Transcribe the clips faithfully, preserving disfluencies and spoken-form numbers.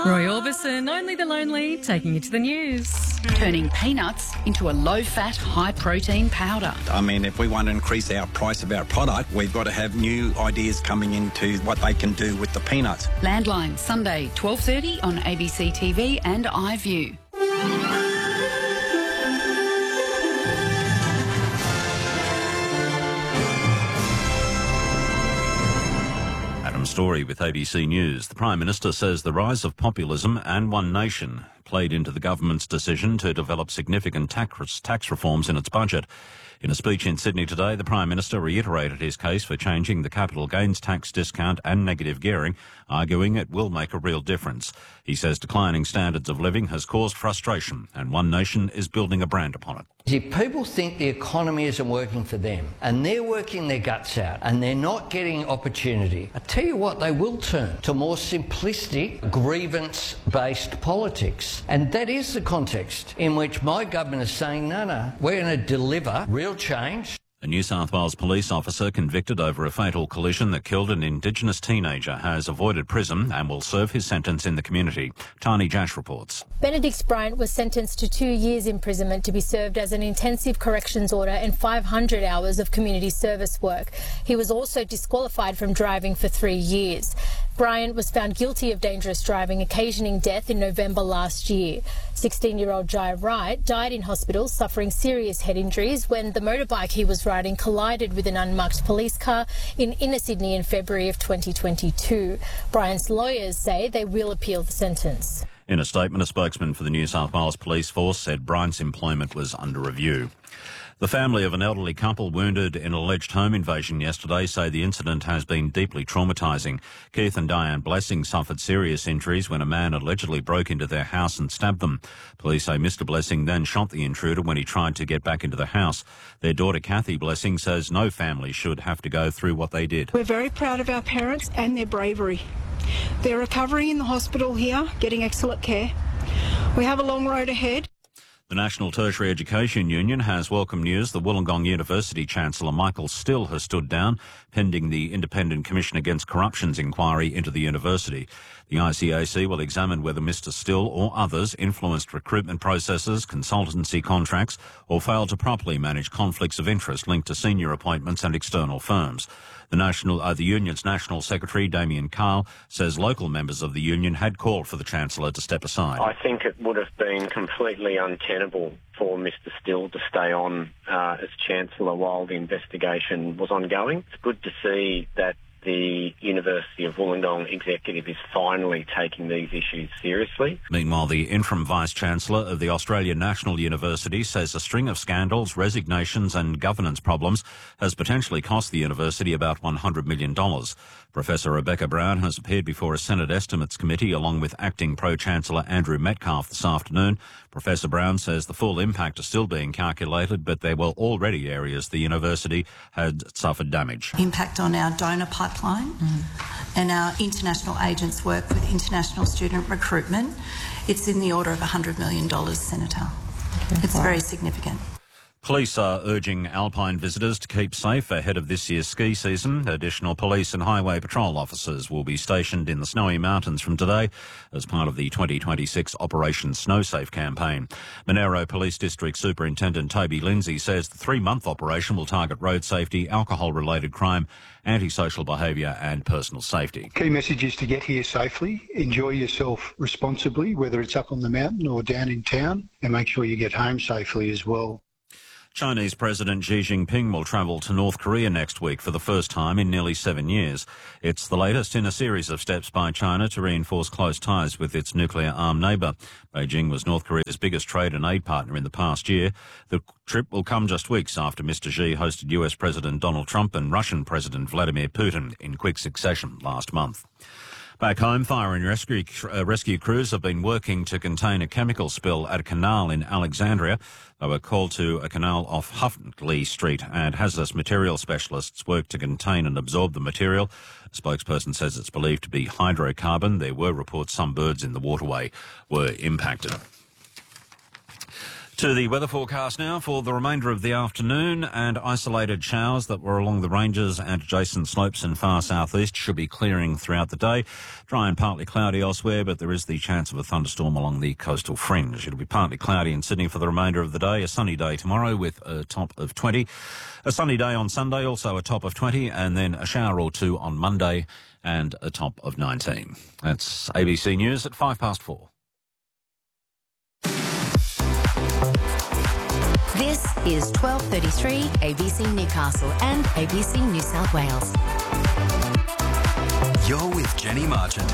Roy Orbison, Only the Lonely, taking you to the news. Turning peanuts into a low-fat, high-protein powder. I mean, if we want to increase our price of our product, we've got to have new ideas coming into what they can do with the peanuts. Landline, Sunday, twelve thirty on A B C T V and iView. Story with A B C News. The Prime Minister says the rise of populism and One Nation played into the government's decision to develop significant tax, tax reforms in its budget. In a speech in Sydney today, the Prime Minister reiterated his case for changing the capital gains tax discount and negative gearing, arguing it will make a real difference. He says declining standards of living has caused frustration and One Nation is building a brand upon it. If people think the economy isn't working for them and they're working their guts out and they're not getting opportunity, I tell you what, they will turn to more simplistic, grievance-based politics. And that is the context in which my government is saying, no, no, we're going to deliver real change. A New South Wales police officer convicted over a fatal collision that killed an Indigenous teenager has avoided prison and will serve his sentence in the community. Tani Jash reports. Benedict Bryant was sentenced to two years imprisonment to be served as an intensive corrections order and five hundred hours of community service work. He was also disqualified from driving for three years. Bryant was found guilty of dangerous driving, occasioning death in November last year. sixteen-year-old Jai Wright died in hospital suffering serious head injuries when the motorbike he was riding collided with an unmarked police car in inner Sydney in February of twenty twenty-two. Bryant's lawyers say they will appeal the sentence. In a statement, a spokesman for the New South Wales Police Force said Bryant's employment was under review. The family of an elderly couple wounded in an alleged home invasion yesterday say the incident has been deeply traumatising. Keith and Diane Blessing suffered serious injuries when a man allegedly broke into their house and stabbed them. Police say Mister Blessing then shot the intruder when he tried to get back into the house. Their daughter Kathy Blessing says no family should have to go through what they did. We're very proud of our parents and their bravery. They're recovering in the hospital here, getting excellent care. We have a long road ahead. The National Tertiary Education Union has welcomed news the Wollongong University Chancellor Michael Still has stood down pending the Independent Commission Against Corruption's inquiry into the university. The I C A C will examine whether Mister Still or others influenced recruitment processes, consultancy contracts, or failed to properly manage conflicts of interest linked to senior appointments and external firms. The national, uh, the union's National Secretary, Damien Carl, says local members of the union had called for the Chancellor to step aside. I think it would have been completely untenable for Mister Still to stay on uh, as Chancellor while the investigation was ongoing. It's good to see that the University of Wollongong executive is finally taking these issues seriously. Meanwhile, the interim Vice-Chancellor of the Australian National University says a string of scandals, resignations and governance problems has potentially cost the university about one hundred million dollars. Professor Rebecca Brown has appeared before a Senate Estimates Committee along with Acting Pro-Chancellor Andrew Metcalfe this afternoon. Professor Brown says the full impact is still being calculated, but there were already areas the university had suffered damage. Impact on our donor pipeline mm. and our international agents work with international student recruitment. It's in the order of one hundred million dollars, Senator. Okay. It's wow. very significant. Police are urging alpine visitors to keep safe ahead of this year's ski season. Additional police and highway patrol officers will be stationed in the Snowy Mountains from today as part of the twenty twenty-six Operation Snow Safe campaign. Monaro Police District Superintendent Toby Lindsay says the three-month operation will target road safety, alcohol-related crime, antisocial behaviour and personal safety. Key message is to get here safely, enjoy yourself responsibly, whether it's up on the mountain or down in town, and make sure you get home safely as well. Chinese President Xi Jinping will travel to North Korea next week for the first time in nearly seven years. It's the latest in a series of steps by China to reinforce close ties with its nuclear-armed neighbour. Beijing was North Korea's biggest trade and aid partner in the past year. The trip will come just weeks after Mister Xi hosted U S President Donald Trump and Russian President Vladimir Putin in quick succession last month. Back home, fire and rescue, uh, rescue crews have been working to contain a chemical spill at a canal in Alexandria. They were called to a canal off Huffley Street, and hazardous material specialists worked to contain and absorb the material. A spokesperson says it's believed to be hydrocarbon. There were reports some birds in the waterway were impacted. To the weather forecast now for the remainder of the afternoon, and isolated showers that were along the ranges and adjacent slopes in far southeast should be clearing throughout the day. Dry and partly cloudy elsewhere, but there is the chance of a thunderstorm along the coastal fringe. It'll be partly cloudy in Sydney for the remainder of the day. A sunny day tomorrow with a top of twenty. A sunny day on Sunday, also a top of twenty, and then a shower or two on Monday and a top of nineteen. That's A B C News at five past four. This is twelve thirty-three A B C Newcastle and A B C New South Wales. You're with Jenny Marchant.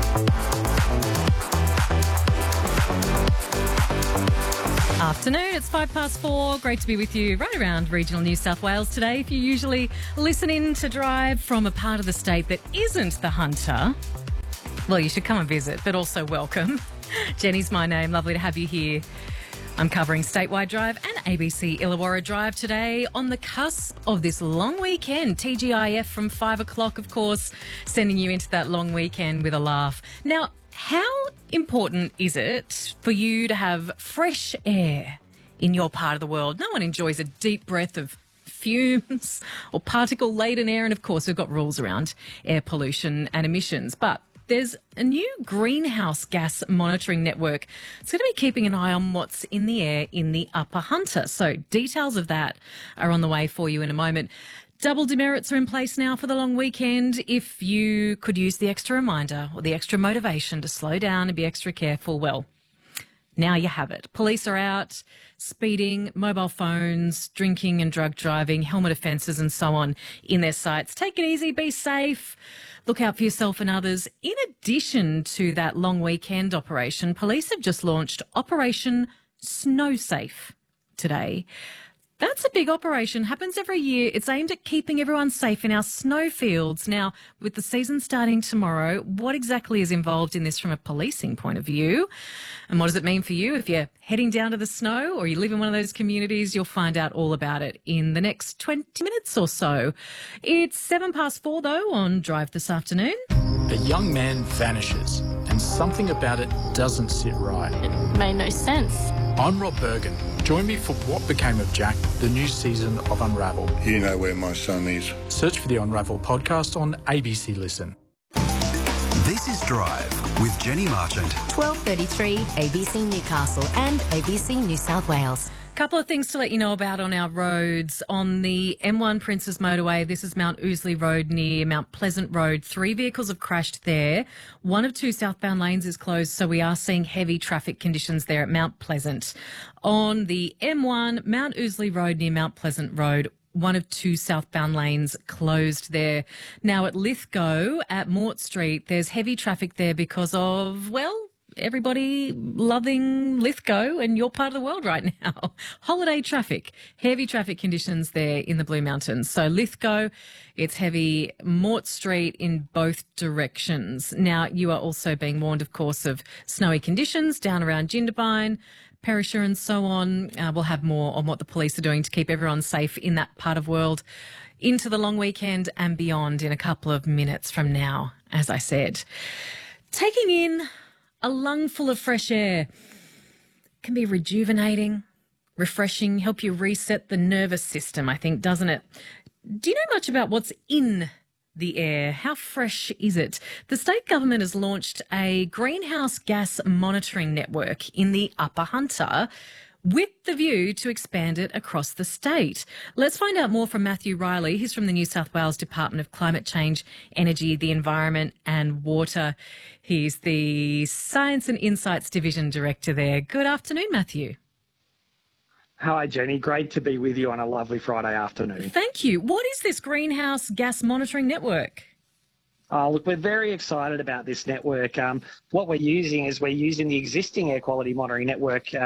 Afternoon, it's five past four. Great to be with you right around regional New South Wales today. If you usually listen in to drive from a part of the state that isn't the Hunter, well, you should come and visit, but also welcome. Jenny's my name. Lovely to have you here. I'm covering Statewide Drive and A B C Illawarra Drive today on the cusp of this long weekend. T G I F from five o'clock, of course, sending you into that long weekend with a laugh. Now, how important is it for you to have fresh air in your part of the world? No one enjoys a deep breath of fumes or particle-laden air, and of course we've got rules around air pollution and emissions, but there's a new greenhouse gas monitoring network. It's going to be keeping an eye on what's in the air in the Upper Hunter. So details of that are on the way for you in a moment. Double demerits are in place now for the long weekend. If you could use the extra reminder or the extra motivation to slow down and be extra careful, well, now you have it. Police are out, speeding, mobile phones, drinking and drug driving, helmet offences and so on in their sights. Take it easy, be safe, look out for yourself and others. In addition to that long weekend operation, police have just launched Operation Snow Safe today. That's a big operation, happens every year. It's aimed at keeping everyone safe in our snowfields. Now, with the season starting tomorrow, what exactly is involved in this from a policing point of view? And what does it mean for you if you're heading down to the snow or you live in one of those communities? You'll find out all about it in the next twenty minutes or so. It's seven past four, though, on Drive this afternoon. A young man vanishes and something about it doesn't sit right. It made no sense. I'm Rob Bergen. Join me for What Became of Jack, the new season of Unravel. You know where my son is. Search for the Unravel podcast on A B C Listen. This is Drive with Jenny Marchant. twelve thirty-three A B C Newcastle and A B C New South Wales. Couple of things to let you know about on our roads. On the M one Princes Motorway, this is Mount Ousley Road near Mount Pleasant Road. Three vehicles have crashed there. One of two southbound lanes is closed, so we are seeing heavy traffic conditions there at Mount Pleasant. On the M one, Mount Ousley Road near Mount Pleasant Road, one of two southbound lanes closed there. Now at Lithgow at Mort Street, there's heavy traffic there because of, well, everybody loving Lithgow and your part of the world right now. Holiday traffic, heavy traffic conditions there in the Blue Mountains. So Lithgow, it's heavy. Mort Street in both directions. Now, you are also being warned, of course, of snowy conditions down around Jindabyne, Perisher and so on. Uh, we'll have more on what the police are doing to keep everyone safe in that part of world into the long weekend and beyond in a couple of minutes from now, as I said. Taking in a lungful of fresh air can be rejuvenating, refreshing, help you reset the nervous system, I think, doesn't it? Do you know much about what's in the air? How fresh is it? The state government has launched a greenhouse gas monitoring network in the Upper Hunter with the view to expand it across the state. Let's find out more from Matthew Riley. He's from the New South Wales Department of Climate Change, Energy, the Environment and Water. He's the Science and Insights Division Director there. Good afternoon, Matthew. Hi, Jenny. Great to be with you on a lovely Friday afternoon. Thank you. What is this greenhouse gas monitoring network? Oh, look, we're very excited about this network. Um, what we're using is we're using the existing air quality monitoring network uh,